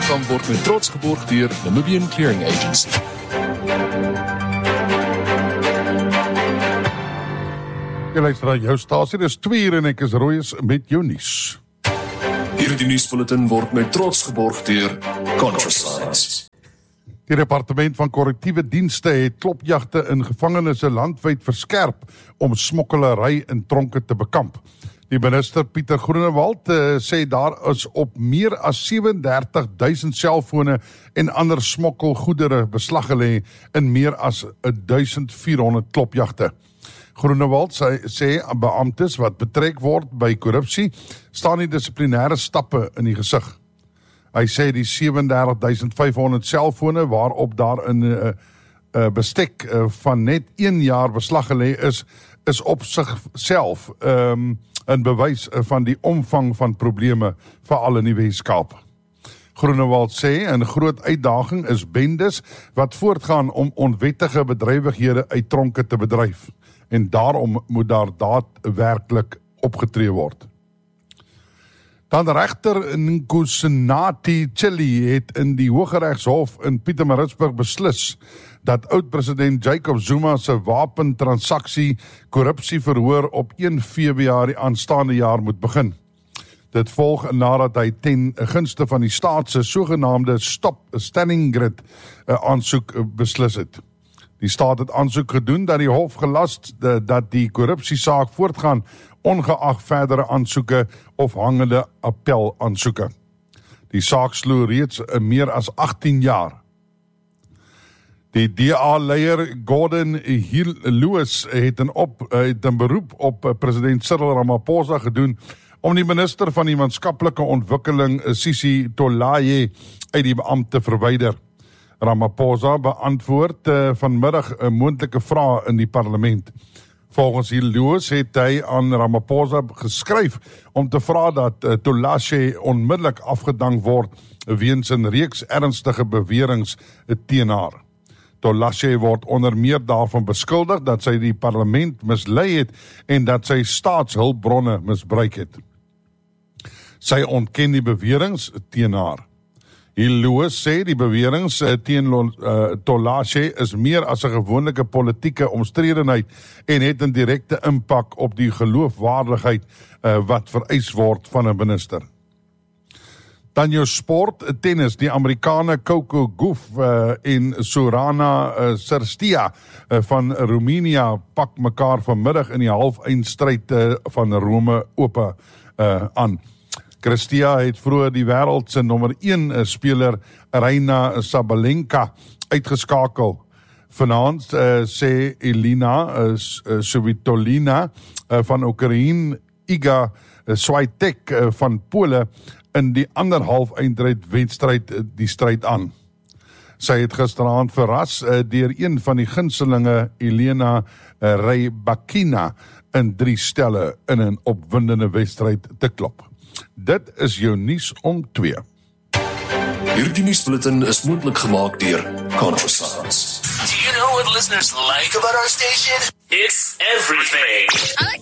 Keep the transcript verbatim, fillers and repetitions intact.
program word met trots geborg deur Namibian Clearing Agency. Jy luister na jou stasie, dis twee uur en ek is Royes met jou nuus. Hierdie nuusbulletin word met trots geborg deur ContraScience. Die departement van korrektiewe dienste het klopjagte in gevangenisse landwyd verskerp om smokkelary in tronke te bekamp. Die minister Pieter Groenewald uh, sê daar is op meer as sewendertig duisend selfone en ander smokkelgoedere beslag gelê in meer as duisend vierhonderd klopjagte. Groenewald sê, sê beamptes wat betrek word by korrupsie staan die dissiplinêre stappe in die gesig. Hy sê die sewendertig duisend vyfhonderd selfone waarop daar in 'n uh, uh, bestek uh, van net een jaar beslag gelê is, is op sigself um, 'n bewys van die omvang van probleme veral in die Weskaap. Groenewald sê 'n groot uitdaging is bendes wat voortgaan om onwettige bedrywighede uit tronke te bedryf. En daarom moet daar daadwerklik opgetree word. Dan regter Nkosinati Chili het in die Hooggeregshof in Pietermaritzburg beslis dat oud-president Jacob Zuma se wapentransaksie korrupsieverhoor op een Februarie aanstaande jaar moet begin. Dit volg nadat hy ten gunste van die staat se sogenaamde Stop Stalingrad aansoek beslis het. Die staat het aansoek gedoen dat die hof gelas dat die korrupsiesaak voortgaan ongeag verdere aansoeke of hangende appel aansoeke. Die saak sloeg reeds in meer as agttien jaar. Die D A-leier Gordon Hill Lewis het 'n op het 'n beroep op president Cyril Ramaphosa gedoen om die minister van die maatskaplike ontwikkeling Sisi Tolaye uit die beampte te verwyder. Ramaphosa beantwoord uh, vanmiddag 'n moontlike vraag in die parlement. Volgens Hill Lewis het hy aan Ramaphosa geskryf om te vra dat uh, Tolaye onmiddellik afgedank word weens 'n reeks ernstige beweringe teen haar. Tolaye word onder meer daarvan beskuldig dat sy die parlement mislei het en dat sy staatshulpbronne misbruik het. Sy ontken die beweringe teen haar. Hill Lewis sê die beweringe teen uh, Tolaye is meer as 'n gewone politieke omstredenheid en het 'n direkte impak op die geloofwaardigheid uh, wat vereis word van 'n minister. Dan jou sport, tennis, die Amerikaner Coco Gauff uh, en Sorana uh, Cirstea uh, van Roemenië pak mekaar vanmiddag in die halfeindstryd uh, van Rome Ope uh, aan. Cirstea het vroeër die wêreld se nommer een speler Aryna Sabalenka uitgeskakel. Vanaand uh, sê Elina uh, Svitolina uh, van Oekraïne, Iga uh, Swiatek uh, van Pole in die ander halfeindstryd wedstryd uh, die stryd aan. Sy het gisteraand verras uh, deur een van die gunstelinge Elena uh, Rybakina in drie stelle in 'n opwindende wedstryd te klop. Dit is jou nuus om twee. Hierdie nuusbulletin is moontlik gemaak deur ContraScience. Do you know what listeners like about our station? It's everything. I like